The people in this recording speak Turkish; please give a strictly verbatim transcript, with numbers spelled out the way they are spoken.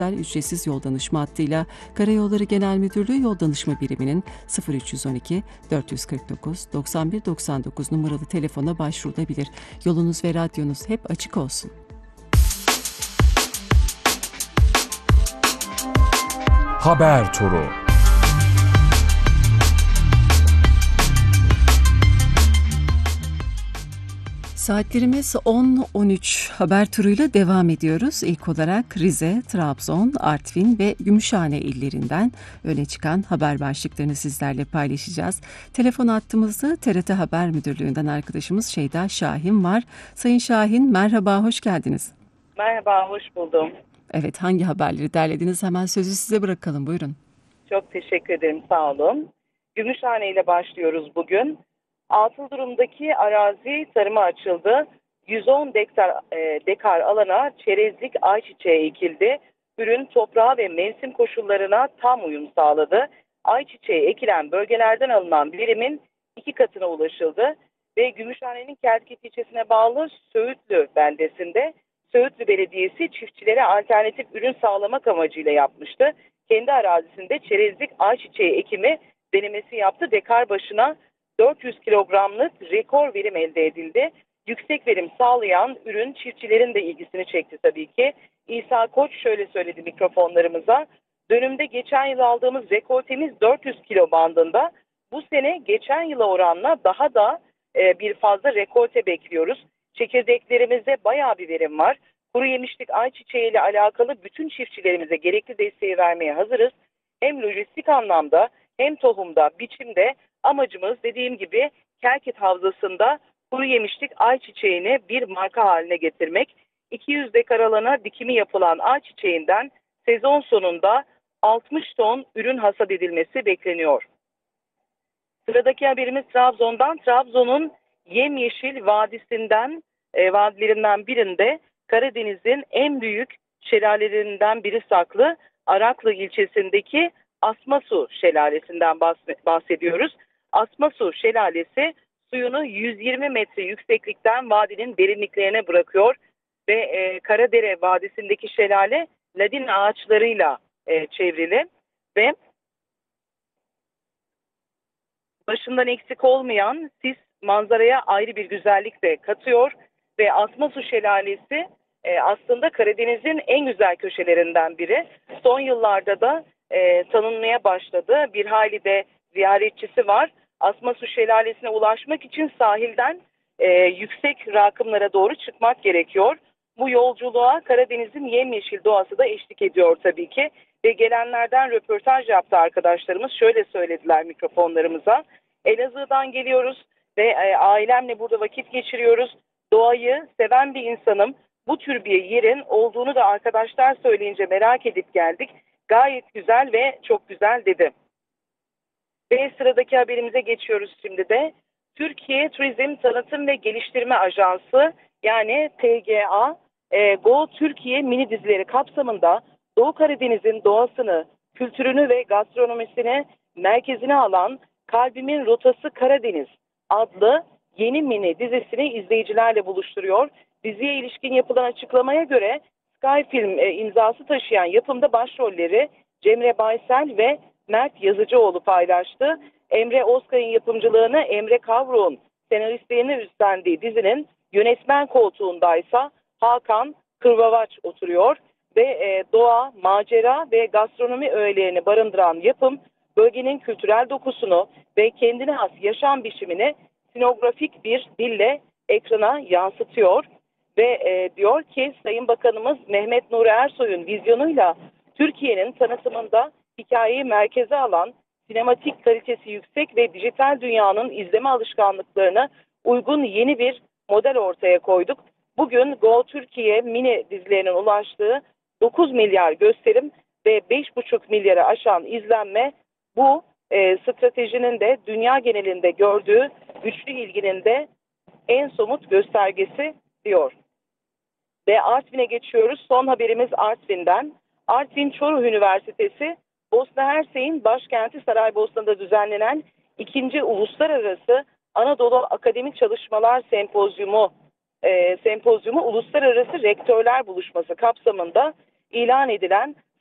ücretsiz yol danışma hattıyla Karayolları Genel Müdürlüğü Yol Danışma Biriminin sıfır üç yüz on iki dört yüz kırk dokuz doksan bir doksan dokuz numaralı telefona başvurulabilir. Yolunuz ve radyonuz hep açık olsun. Haber Turu. Saatlerimiz on on üç haber turuyla devam ediyoruz. İlk olarak Rize, Trabzon, Artvin ve Gümüşhane illerinden öne çıkan haber başlıklarını sizlerle paylaşacağız. Telefon hattımızda T R T Haber Müdürlüğü'nden arkadaşımız Şeyda Şahin var. Sayın Şahin, merhaba, hoş geldiniz. Merhaba, hoş buldum. Evet, hangi haberleri derlediniz? Hemen sözü size bırakalım, buyurun. Çok teşekkür ederim, sağ olun. Gümüşhane ile başlıyoruz bugün. Atıl durumdaki arazi tarıma açıldı. yüz on dekar, e, dekar alana çerezlik ayçiçeği ekildi. Ürün toprağa ve mevsim koşullarına tam uyum sağladı. Ayçiçeği ekilen bölgelerden alınan verimin iki katına ulaşıldı. Ve Gümüşhane'nin Keltkit ilçesine bağlı Söğütlü beldesinde Söğütlü Belediyesi çiftçilere alternatif ürün sağlamak amacıyla yapmıştı. Kendi arazisinde çerezlik ayçiçeği ekimi denemesi yaptı. Dekar başına dört yüz kilogramlık rekor verim elde edildi. Yüksek verim sağlayan ürün çiftçilerin de ilgisini çekti tabii ki. İsa Koç şöyle söyledi mikrofonlarımıza. Dönümde geçen yıl aldığımız rekoltemiz dört yüz kilo bandında. Bu sene geçen yıla oranla daha da e, bir fazla rekolte bekliyoruz. Çekirdeklerimizde bayağı bir verim var. Kuru yemişlik ayçiçeği ile alakalı bütün çiftçilerimize gerekli desteği vermeye hazırız. Hem lojistik anlamda hem tohumda, biçimde amacımız dediğim gibi Kelkit Havzası'nda kuru yemişlik ayçiçeğini bir marka haline getirmek. iki yüz dekar alana dikimi yapılan ayçiçeğinden sezon sonunda altmış ton ürün hasat edilmesi bekleniyor. Sıradaki haberimiz Trabzon'dan. Trabzon'un yemyeşil vadisinden, e, vadilerinden birinde Karadeniz'in en büyük şelalelerinden biri saklı Araklı ilçesindeki Asmasu Şelalesi'nden bahsediyoruz. Asmasu Şelalesi suyunu yüz yirmi metre yükseklikten vadinin derinliklerine bırakıyor ve e, Karadere Vadisi'ndeki şelale ladin ağaçlarıyla e, çevrili ve başından eksik olmayan sis manzaraya ayrı bir güzellik de katıyor ve Asmasu Şelalesi e, aslında Karadeniz'in en güzel köşelerinden biri. Son yıllarda da e, tanınmaya başladı. Bir hayli de ziyaretçisi var. Asmasu Şelalesi'ne ulaşmak için sahilden e, yüksek rakımlara doğru çıkmak gerekiyor. Bu yolculuğa Karadeniz'in yemyeşil doğası da eşlik ediyor tabii ki. Ve gelenlerden röportaj yaptı arkadaşlarımız. Şöyle söylediler mikrofonlarımıza. Elazığ'dan geliyoruz ve e, ailemle burada vakit geçiriyoruz. Doğayı seven bir insanım. Bu tür bir yerin olduğunu da arkadaşlar söyleyince merak edip geldik. Gayet güzel ve çok güzel dedi. Ve sıradaki haberimize geçiyoruz şimdi de. Türkiye Turizm Tanıtım ve Geliştirme Ajansı yani T G A, e, Go Türkiye mini dizileri kapsamında Doğu Karadeniz'in doğasını, kültürünü ve gastronomisini merkezine alan Kalbimin Rotası Karadeniz adlı yeni mini dizisini izleyicilerle buluşturuyor. Diziye ilişkin yapılan açıklamaya göre Sky Film e, imzası taşıyan yapımda başrolleri Cemre Baysel ve Mert Yazıcıoğlu paylaştı. Emre Özkay'ın yapımcılığını Emre Kavruğ'un senaristliğini üstlendiği dizinin yönetmen koltuğundaysa Hakan Kırvavaç oturuyor ve e, doğa, macera ve gastronomi öğelerini barındıran yapım bölgenin kültürel dokusunu ve kendine has yaşam biçimini sinografik bir dille ekrana yansıtıyor ve e, diyor ki Sayın Bakanımız Mehmet Nuri Ersoy'un vizyonuyla Türkiye'nin tanıtımında hikayeyi merkeze alan, sinematik kalitesi yüksek ve dijital dünyanın izleme alışkanlıklarına uygun yeni bir model ortaya koyduk. Bugün Go Türkiye mini dizilerinin ulaştığı dokuz milyar gösterim ve beş buçuk milyara aşan izlenme bu e, stratejinin de dünya genelinde gördüğü güçlü ilginin de en somut göstergesi diyor. Ve Artvin'e geçiyoruz. Son haberimiz Artvin'den. Artvin Çoruh Üniversitesi, Bosna Hersek'in başkenti Saraybosna'da düzenlenen ikinci Uluslararası Anadolu Akademik Çalışmalar Sempozyumu, e, Sempozyumu Uluslararası Rektörler Buluşması kapsamında ilan edilen